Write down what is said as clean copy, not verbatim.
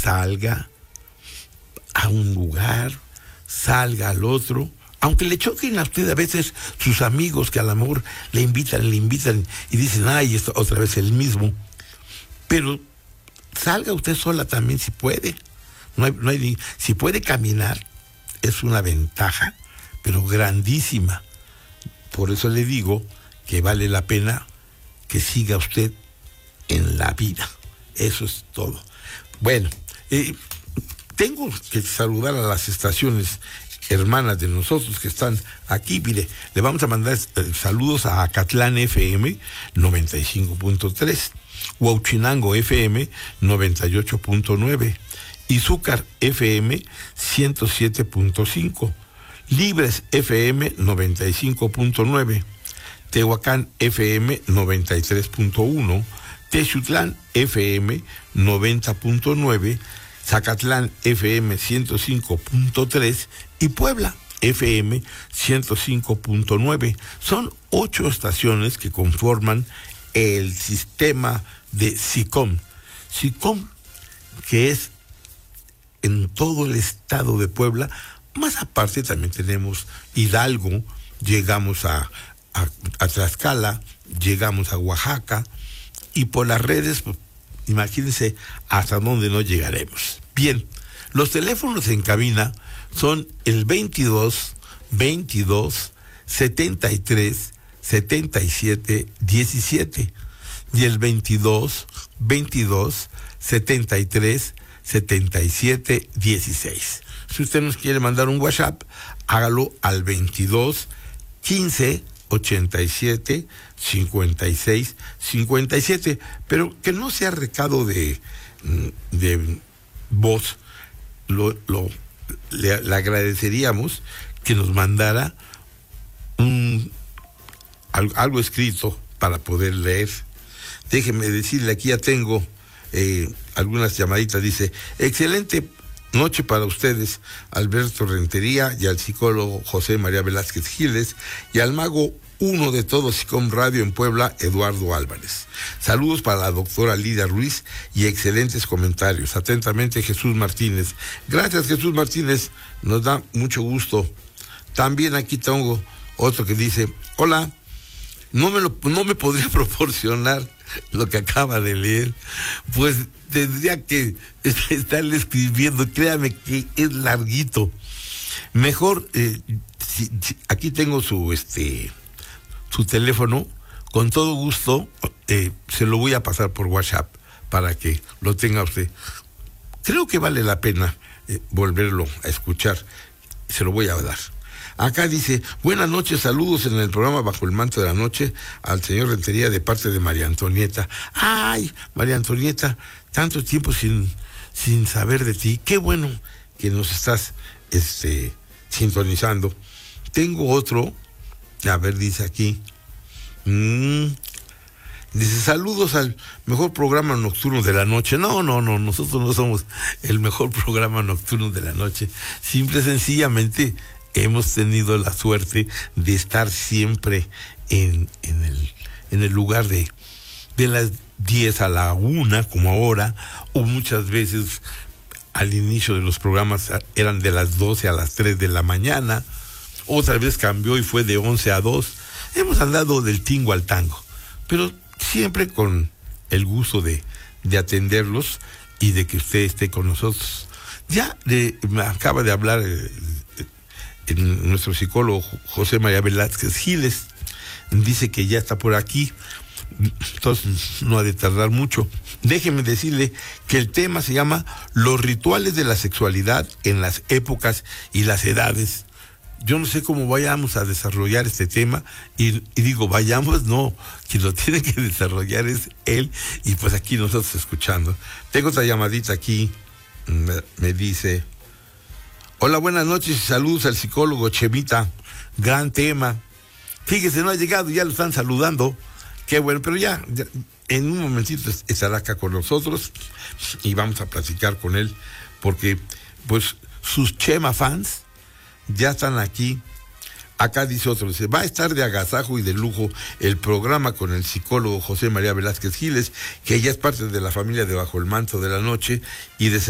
salga a un lugar, salga al otro, aunque le choquen a usted a veces sus amigos que a lo mejor le invitan y dicen, ay, esto otra vez el mismo, pero salga usted sola también si puede. Si puede caminar, es una ventaja, pero grandísima. Por eso le digo que vale la pena que siga usted en la vida. Eso es todo. Bueno, tengo que saludar a las estaciones hermanas de nosotros que están aquí. Mire, le vamos a mandar saludos a Acatlán FM 95.3, Huauchinango FM 98.9, Izúcar FM 107.5, Libres FM 95.9, Tehuacán FM 93.1, Texutlán FM 90.9, Zacatlán FM 105.3 y Puebla FM 105.9. Son 8 estaciones que conforman el sistema de SICOM. SICOM, que es en todo el estado de Puebla. Más aparte también tenemos Hidalgo, llegamos a Tlaxcala, llegamos a Oaxaca, y por las redes, pues, imagínense hasta dónde no llegaremos. Bien, los teléfonos en cabina son el 22 73 77 17 y el 22 73 77 16. Si usted nos quiere mandar un WhatsApp, hágalo al 22 15 87 56 57, pero que no sea recado de voz. Le agradeceríamos que nos mandara algo escrito para poder leer. Déjeme decirle, aquí ya tengo algunas llamaditas. Dice: excelente noche para ustedes, Alberto Rentería, y al psicólogo José María Velázquez Giles, y al mago uno de todo SICOM Radio en Puebla, Eduardo Álvarez. Saludos para la doctora Lidia Ruiz y excelentes comentarios. Atentamente, Jesús Martínez. Gracias, Jesús Martínez, nos da mucho gusto. También aquí tengo otro que dice: hola, no me podría proporcionar lo que acaba de leer. Pues tendría que estarle escribiendo, créame que es larguito. Mejor, aquí tengo su teléfono, con todo gusto se lo voy a pasar por WhatsApp para que lo tenga usted. Creo que vale la pena volverlo a escuchar, se lo voy a dar. Acá dice: buenas noches, saludos en el programa Bajo el Manto de la Noche al señor Rentería de parte de María Antonieta. Ay, María Antonieta, tanto tiempo sin saber de ti. Qué bueno que nos estás sintonizando. Tengo otro, a ver, dice aquí. Dice: saludos al mejor programa nocturno de la noche. No, nosotros no somos el mejor programa nocturno de la noche. Simple y sencillamente hemos tenido la suerte de estar siempre en el lugar de las 10 a la 1, como ahora, o muchas veces al inicio de los programas eran de las 12 a las 3 de la mañana, otra vez cambió y fue de 11 a 2. Hemos andado del tingo al tango, pero siempre con el gusto de atenderlos y de que usted esté con nosotros. Ya me acaba de hablar nuestro psicólogo José María Velázquez Giles, dice que ya está por aquí, entonces no ha de tardar mucho. Déjeme decirle que el tema se llama Los rituales de la sexualidad en las épocas y las edades. Yo no sé cómo vayamos a desarrollar este tema, y digo vayamos, no, quien lo tiene que desarrollar es él, y pues aquí nosotros escuchando. Tengo otra llamadita aquí, me dice: hola, buenas noches y saludos al psicólogo Chemita, gran tema. Fíjese, no ha llegado, ya lo están saludando. Qué bueno, pero ya en un momentito estará acá con nosotros y vamos a platicar con él, porque pues sus Chema fans ya están aquí. Acá dice otro, dice: va a estar de agasajo y de lujo el programa con el psicólogo José María Velázquez Giles, que ya es parte de la familia de Bajo el Manto de la Noche, y de